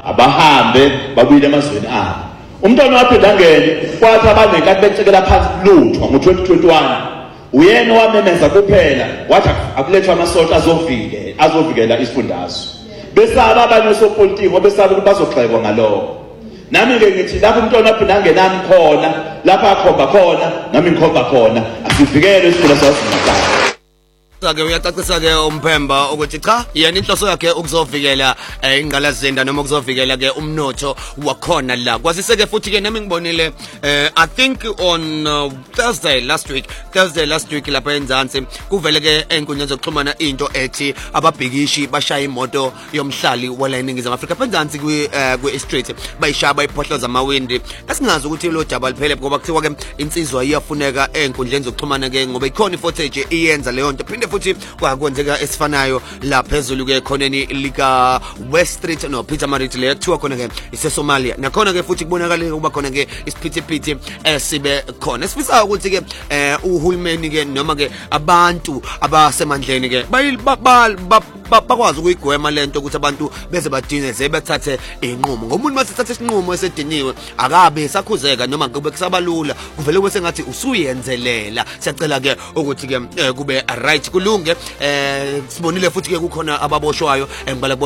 abahambe babuyile emazweni abo. Umntwana waphinda angene kwathi abanenkathi becekela phansi luthwa ngo-2021 uyena owamemeza kuphela wathi akulethwa amasosha azovikela isifundazwe. Besaba abanye osopolitiki besaba ukuthi bazogxekwa ngalokho. Nami ke ngithi lapho umntwana waphinda angenami khona lapha akhomba khona nami ngikhomba khona asivikele isifundazwe sasingahlala. Ke uyacacisa ke uMphemba ukuthi cha yena inhloso yakhe ukuzovikela ingqalazinda noma ukuzovikela ke umnotho wakhona la. Kwasiseke futhi ke nami ngibonile I think on Thursday last week lapha eNzansi kuvele ke enkundleni zokuxhumana into ethi ababhikishi bashaya imoto yomhlali wala eNingizimu Afrika eNzansi kwi-street bayishaya bayiphohloza amawindi. Asingazi ukuthi lo daba liphele ngoba kuthiwa ke insizwa iyafuneka enkundleni zokuxhumana ke ngoba ikhona ifootage iyenza leyo nto phinde futhi kwakwenzeka esifanayo la phezulu ke khoneni lika West Street no Pietermaritzburg le kuthiwa khona ke iseSomalia nakhona ke futhi kubonakala ukuba khona ke isiphithiphithi esibe khona. Sifisa ukuthi ke uhulumeni ke noma ke abantu abasemandleni ke bakwazi ukuyigwema lento ukuthi abantu beze badineze bethathe inqumo. Ngomuntu masithathe isinqumo esediniwe akabe sakhuzeka noma kube kusabalula kuvele kube sengathi usuyenzelela. Siyacela ke ukuthi ke kube right kulunge. Sibonile futhi ke kukhona ababoshwayo